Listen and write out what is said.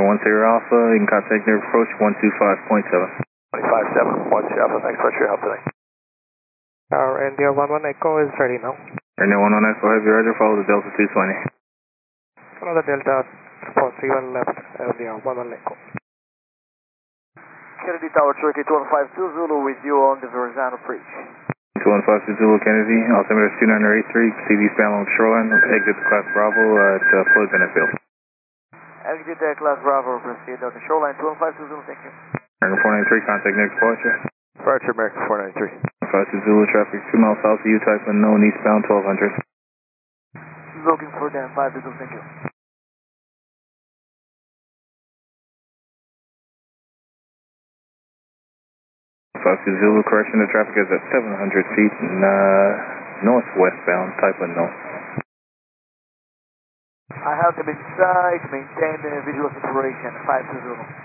Alpha, you can contact their approach 125.7. 257.7, thanks for your help today. Our India 11 Echo is ready now. India 11 Echo, heavy roger, follow the Delta 220. Follow the Delta for 31 left, India 11 Echo. Kennedy Tower, Cherokee 2152 Zulu with you on the Verrazano Bridge. 2152 Zulu Kennedy, altimeter 2983, CV span along shoreline, exit the Class Bravo at Floyd Bennett Field. Exit Class Bravo, proceed on the shoreline 2152 Zulu, thank you. American 493, contact next departure. Departure American 493. 52 Zulu traffic 2 miles south of you, type unknown, eastbound 1200. Looking for them, 5 Zulu, thank you. 52 Zulu, correction, the traffic is at 700 feet northwestbound, type unknown. I have them inside, maintain the visual separation, 5 Zulu.